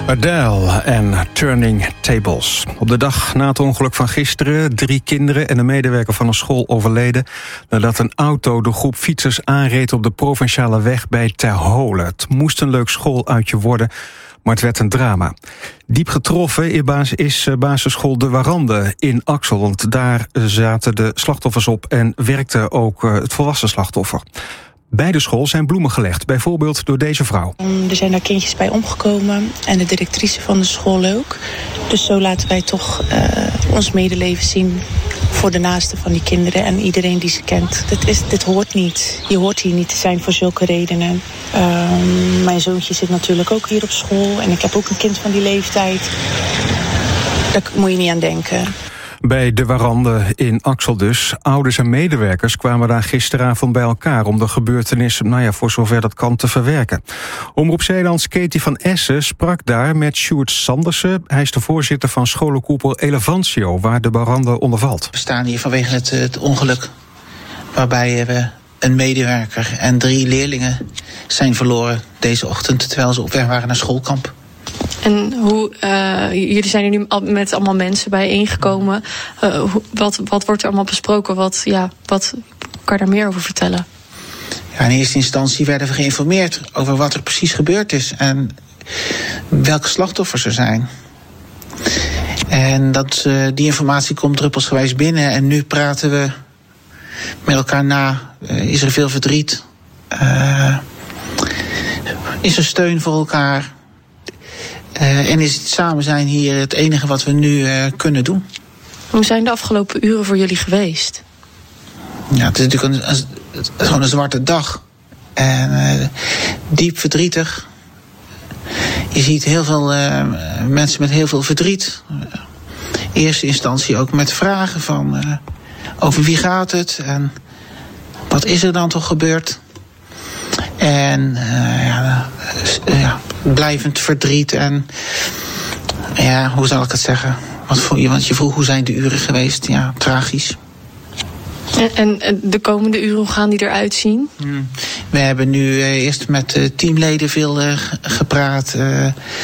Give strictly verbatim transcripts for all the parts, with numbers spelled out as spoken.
Adele en Turning Tables. Op de dag na het ongeluk van gisteren drie kinderen en een medewerker van een school overleden nadat een auto de groep fietsers aanreed op de provinciale weg bij Terholen. Het moest een leuk schooluitje worden, maar het werd een drama. Diep getroffen is basisschool De Warande in Axel, want daar zaten de slachtoffers op en werkte ook het volwassen slachtoffer. Bij de school zijn bloemen gelegd, bijvoorbeeld door deze vrouw. Er zijn daar kindjes bij omgekomen en de directrice van de school ook. Dus zo laten wij toch uh, ons medeleven zien voor de naasten van die kinderen en iedereen die ze kent. Dit, is, dit hoort niet. Je hoort hier niet te zijn voor zulke redenen. Uh, mijn zoontje zit natuurlijk ook hier op school en ik heb ook een kind van die leeftijd. Daar moet je niet aan denken. Bij De Warande in Axel dus. Ouders en medewerkers kwamen daar gisteravond bij elkaar om de gebeurtenis, nou ja, voor zover dat kan, te verwerken. Omroep Zeelands Katie van Essen sprak daar met Sjoerd Sandersen. Hij is de voorzitter van scholenkoepel Elevantio, waar De Warande onder valt. We staan hier vanwege het, het ongeluk waarbij we een medewerker en drie leerlingen zijn verloren deze ochtend terwijl ze op weg waren naar schoolkamp. En hoe, uh, jullie zijn er nu met allemaal mensen bijeengekomen. Uh, hoe, wat, wat wordt er allemaal besproken? Wat, ja, wat kan je daar meer over vertellen? Ja, in eerste instantie werden we geïnformeerd over wat er precies gebeurd is en welke slachtoffers er zijn. En dat, uh, die informatie komt druppelsgewijs binnen en nu praten we met elkaar na. Uh, is er veel verdriet? Uh, is er steun voor elkaar? Uh, en is het samen zijn hier het enige wat we nu uh, kunnen doen. Hoe zijn de afgelopen uren voor jullie geweest? Ja, het is natuurlijk een, een, het is gewoon een zwarte dag. En uh, diep verdrietig. Je ziet heel veel uh, mensen met heel veel verdriet. In uh, eerste instantie ook met vragen van uh, over wie gaat het en wat is er dan toch gebeurd. En uh, ja, uh, ja, blijvend verdriet en ja, hoe zal ik het zeggen? Wat voor je, want je vroeg hoe zijn de uren geweest? Ja, tragisch. En, en de komende uren, hoe gaan die eruit zien? Hmm. We hebben nu uh, eerst met uh, teamleden veel uh, gepraat. Uh,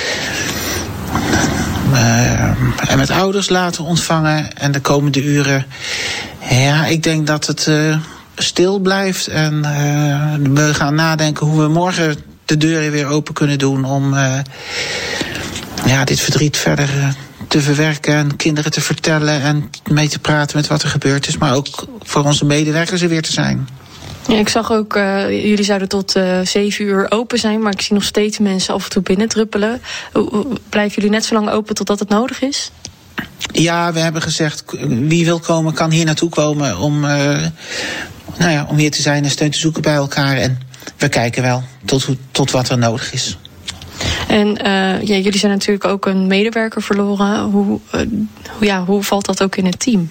uh, en met ouders laten ontvangen. En de komende uren, ja, ik denk dat het Uh, stil blijft en uh, we gaan nadenken hoe we morgen de deuren weer open kunnen doen om uh, ja, dit verdriet verder uh, te verwerken en kinderen te vertellen en mee te praten met wat er gebeurd is, maar ook voor onze medewerkers er weer te zijn. Ja, ik zag ook, uh, jullie zouden tot uh, zeven uur open zijn, maar ik zie nog steeds mensen af en toe binnendruppelen. Blijven jullie net zo lang open totdat het nodig is? Ja, we hebben gezegd, wie wil komen kan hier naartoe komen om Uh, Nou ja, om hier te zijn en steun te zoeken bij elkaar. En we kijken wel tot, hoe, tot wat er nodig is. En uh, ja, jullie zijn natuurlijk ook een medewerker verloren. Hoe, uh, ja, hoe valt dat ook in het team?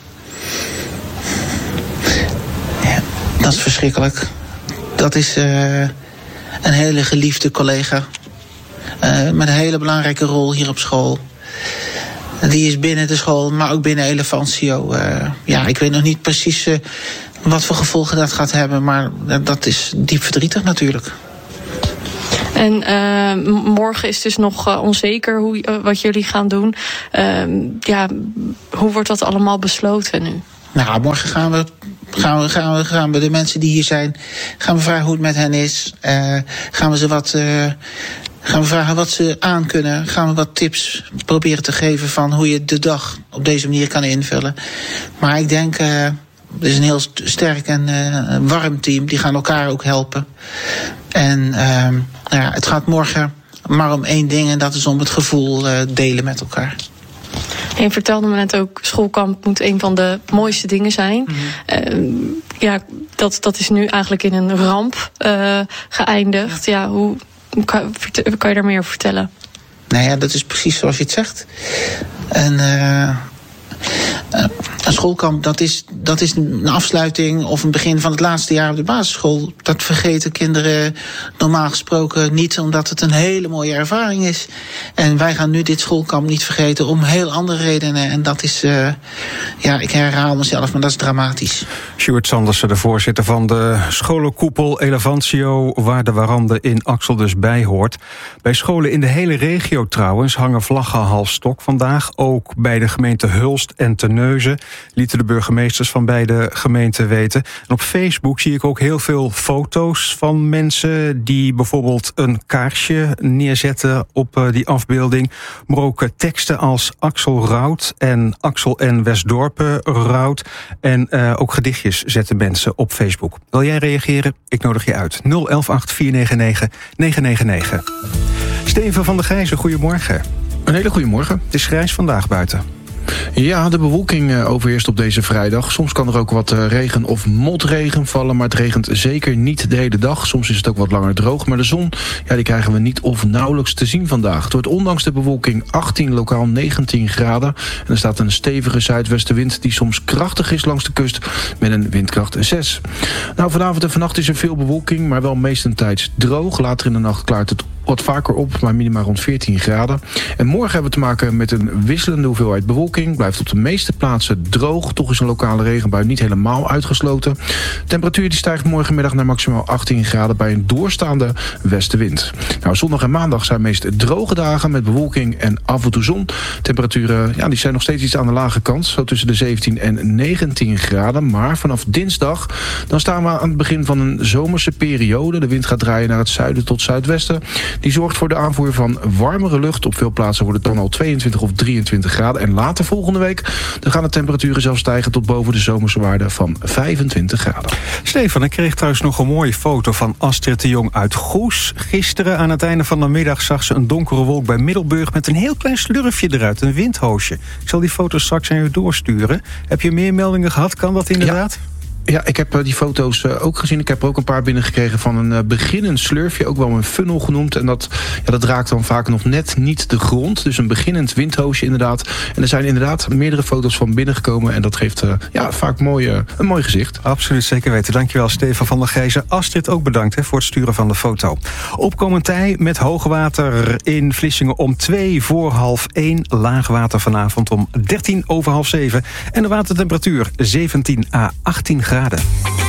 Ja, dat is verschrikkelijk. Dat is uh, een hele geliefde collega. Uh, met een hele belangrijke rol hier op school. Die is binnen de school, maar ook binnen Elevantio. Uh, ja, ik weet nog niet precies Uh, wat voor gevolgen dat gaat hebben, maar dat is diep verdrietig natuurlijk. En uh, morgen is dus nog uh, onzeker hoe, uh, wat jullie gaan doen. Uh, ja, hoe wordt dat allemaal besloten nu? Nou, morgen gaan we, gaan we, gaan we, gaan we de mensen die hier zijn, gaan we vragen hoe het met hen is. Uh, gaan we ze wat Uh, Gaan we vragen wat ze aan kunnen. Gaan we wat tips proberen te geven van hoe je de dag op deze manier kan invullen. Maar ik denk, Uh, het is een heel sterk en uh, warm team. Die gaan elkaar ook helpen. En uh, nou ja, het gaat morgen maar om één ding. En dat is om het gevoel uh, delen met elkaar. En je vertelde me net ook, schoolkamp moet een van de mooiste dingen zijn. Mm-hmm. Uh, ja, dat, dat is nu eigenlijk in een ramp uh, geëindigd. Ja, hoe kan, kan je daar meer over vertellen? Nou ja, dat is precies zoals je het zegt. En Uh, Uh, een schoolkamp, dat is, dat is een afsluiting of een begin van het laatste jaar op de basisschool. Dat vergeten kinderen normaal gesproken niet, omdat het een hele mooie ervaring is. En wij gaan nu dit schoolkamp niet vergeten om heel andere redenen. En dat is, uh, ja, ik herhaal mezelf, maar dat is dramatisch. Sjoerd Sandersen, de voorzitter van de scholenkoepel Elevantio, waar de Warande in Axel dus bij hoort. Bij scholen in de hele regio trouwens hangen vlaggen half stok vandaag. Ook bij de gemeente Hulst en Terneuzen lieten de burgemeesters van beide gemeenten weten. En op Facebook zie ik ook heel veel foto's van mensen die bijvoorbeeld een kaarsje neerzetten op die afbeelding. Maar ook teksten als Axel rouwt en Axel en Westdorpen rouwt. En uh, ook gedichtjes zetten mensen op Facebook. Wil jij reageren? Ik nodig je uit. nul een een acht vier negen negen negen negen negen. Steven van der Gijzen, goedemorgen. Een hele goede morgen. Het is grijs vandaag buiten. Ja, de bewolking overheerst op deze vrijdag. Soms kan er ook wat regen of motregen vallen, maar het regent zeker niet de hele dag. Soms is het ook wat langer droog, maar de zon, ja, die krijgen we niet of nauwelijks te zien vandaag. Het wordt ondanks de bewolking achttien, lokaal negentien graden. En er staat een stevige zuidwestenwind die soms krachtig is langs de kust met een windkracht zes. Nou, vanavond en vannacht is er veel bewolking, maar wel meestentijds droog. Later in de nacht klaart het wat vaker op, maar minimaal rond veertien graden. En morgen hebben we te maken met een wisselende hoeveelheid bewolking. Blijft op de meeste plaatsen droog. Toch is een lokale regenbui niet helemaal uitgesloten. De temperatuur die stijgt morgenmiddag naar maximaal achttien graden bij een doorstaande westenwind. Nou, zondag en maandag zijn meest droge dagen met bewolking en af en toe zon. Temperaturen, ja, die zijn nog steeds iets aan de lage kant. Zo tussen de zeventien en negentien graden. Maar vanaf dinsdag dan staan we aan het begin van een zomerse periode. De wind gaat draaien naar het zuiden tot zuidwesten. Die zorgt voor de aanvoer van warmere lucht. Op veel plaatsen wordt het dan al tweeëntwintig of drieëntwintig graden. En later volgende week dan gaan de temperaturen zelfs stijgen tot boven de zomerse waarde van vijfentwintig graden. Stefan, ik kreeg trouwens nog een mooie foto van Astrid de Jong uit Goes. Gisteren aan het einde van de middag zag ze een donkere wolk bij Middelburg met een heel klein slurfje eruit, een windhoosje. Ik zal die foto straks aan je doorsturen. Heb je meer meldingen gehad? Kan dat inderdaad? Ja. Ja, ik heb die foto's ook gezien. Ik heb er ook een paar binnengekregen van een beginnend slurfje. Ook wel een funnel genoemd. En dat, ja, dat raakt dan vaak nog net niet de grond. Dus een beginnend windhoosje inderdaad. En er zijn inderdaad meerdere foto's van binnengekomen. En dat geeft uh, ja, vaak mooi, uh, een mooi gezicht. Absoluut, zeker weten. Dankjewel, Stefan van der Gijzen. Astrid ook bedankt hè, voor het sturen van de foto. Opkomend tij met hoogwater in Vlissingen om twee voor half één. Laagwater vanavond om dertien over half zeven. En de watertemperatuur zeventien à achttien graden.